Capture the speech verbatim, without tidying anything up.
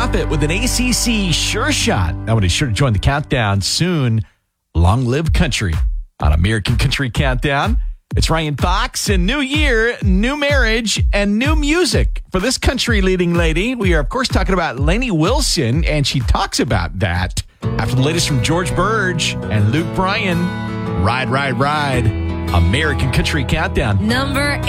top it with an A C C sure shot. That one is sure to join the countdown soon. Long live country on American Country Countdown. It's Ryan Fox, and new year, new marriage, and new music for this country leading lady. We are, of course, talking about Lainey Wilson, and she talks about that after the latest from George Burge and Luke Bryan. Ride, ride, ride. American Country Countdown. Number